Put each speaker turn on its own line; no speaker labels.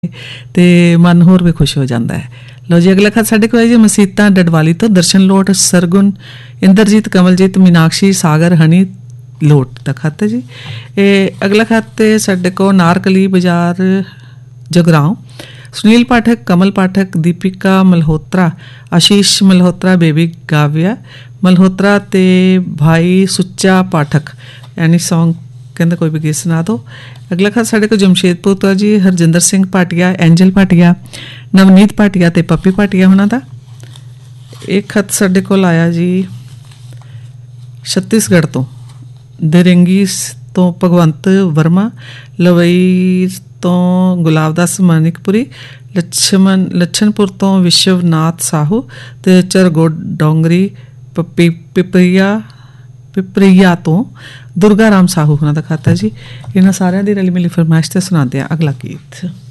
ਤੇ ਮਨ ਹੋਰ ਵੀ ਖੁਸ਼ ਹੋ ਜਾਂਦਾ ਹੈ। ਲਓ ਜੀ, ਅਗਲਾ ਖਤ ਸਾਡੇ ਕੋਲ ਹੈ ਜੀ ਮਸੀਤਾਂ ਡਡਵਾਲੀ ਤੋਂ ਦਰਸ਼ਨ ਲੋਟ, ਸਰਗੁਣ, ਇੰਦਰਜੀਤ, ਕਮਲਜੀਤ, ਮੀਨਾਕਸ਼ੀ, ਸਾਗਰ, ਹਨੀ ਲੋਟ ਦਾ ਖਤ ਹੈ ਜੀ। ਇਹ ਅਗਲਾ ਖਤ ਸਾਡੇ ਕੋਲ ਨਾਰਕਲੀ ਬਾਜ਼ਾਰ ਜਗਰਾਉਂ, ਸੁਨੀਲ ਪਾਠਕ, ਕਮਲ ਪਾਠਕ, ਦੀਪਿਕਾ ਮਲਹੋਤਰਾ, ਆਸ਼ੀਸ਼ ਮਲਹੋਤਰਾ, ਬੇਬੀ ਗਾਵਿਆ ਮਲਹੋਤਰਾ ਤੇ ਭਾਈ ਸੁੱਚਾ ਪਾਠਕ, यानी सॉन्ग कहते कोई भी गीत सुना दो। अगला खत साढ़े को जमशेदपुर तो जी हरजिंदर सिंह भाटिया, एंजल भाटिया, नवनीत भाटिया ते पप्पी भाटिया होना था। एक खत साढ़े को आया जी छत्तीसगढ़ तो दरिंगी तो भगवंत वर्मा, लवई तो गुलाबदास मानिकपुरी, लच्छनपुर तो विश्वनाथ साहू ते चरगोड डोंगरी पिपरिया तो दुर्गा राम साहू होना का खाता जी। इन्होंने सारिਆਂ ਦੀ ਰਲੀ ਮਿਲੀ ਫਰਮਾਇਸ਼ ਤੇ ਸੁਣਾਉਂਦੇ ਆ ਅਗਲਾ ਗੀਤ।